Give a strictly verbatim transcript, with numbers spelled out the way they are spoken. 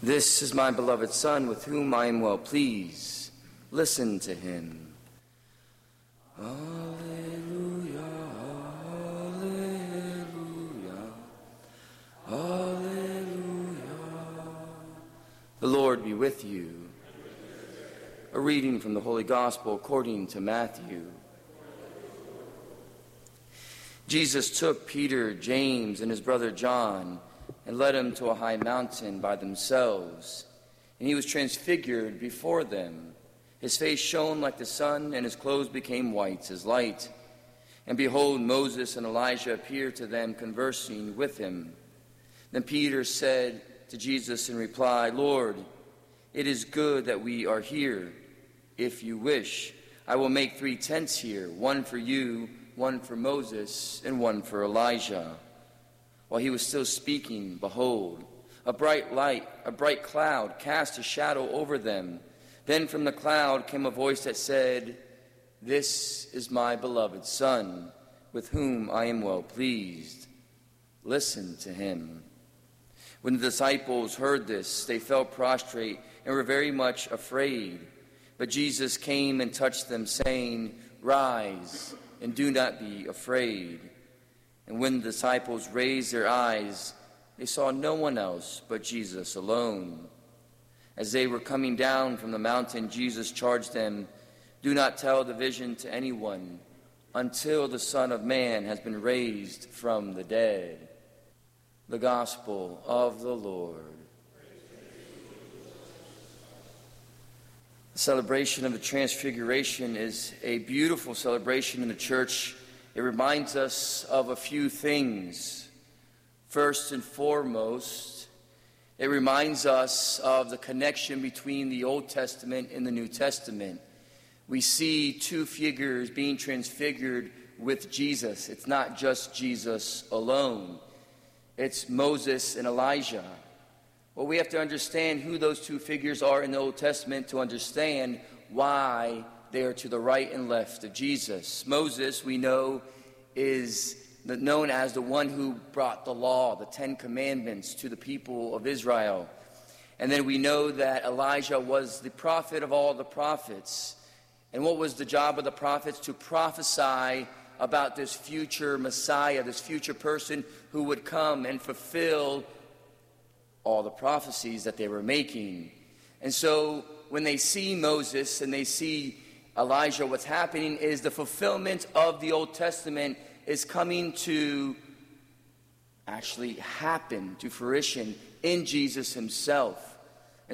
This is my beloved Son, with whom I am well pleased. Listen to him. Alleluia, alleluia, alleluia. The Lord be with you. A reading from the Holy Gospel according to Matthew. Jesus took Peter, James, and his brother John, and led them to a high mountain by themselves. And he was transfigured before them. His face shone like the sun, and his clothes became white as light. And behold, Moses and Elijah appeared to them, conversing with him. Then Peter said to Jesus in reply, Lord, it is good that we are here. If you wish, I will make three tents here, one for you, one for Moses, and one for Elijah. While he was still speaking, behold, a bright light, a bright cloud cast a shadow over them. Then from the cloud came a voice that said, This is my beloved Son, with whom I am well pleased. Listen to him. When the disciples heard this, they fell prostrate and were very much afraid. But Jesus came and touched them, saying, Rise, and do not be afraid. And when the disciples raised their eyes, they saw no one else but Jesus alone. As they were coming down from the mountain, Jesus charged them, Do not tell the vision to anyone until the Son of Man has been raised from the dead. The Gospel of the Lord. The celebration of the Transfiguration is a beautiful celebration in the church. It reminds us of a few things. First and foremost, it reminds us of the connection between the Old Testament and the New Testament. We see two figures being transfigured with Jesus. It's not just Jesus alone. It's Moses and Elijah. Well, we have to understand who those two figures are in the Old Testament to understand why they are to the right and left of Jesus. Moses, we know, is known as the one who brought the law, the Ten Commandments, to the people of Israel. And then we know that Elijah was the prophet of all the prophets. And what was the job of the prophets? To prophesy about this future Messiah, this future person who would come and fulfill all the prophecies that they were making. And so when they see Moses and they see Elijah, what's happening is the fulfillment of the Old Testament is coming to actually happen, to fruition in Jesus himself.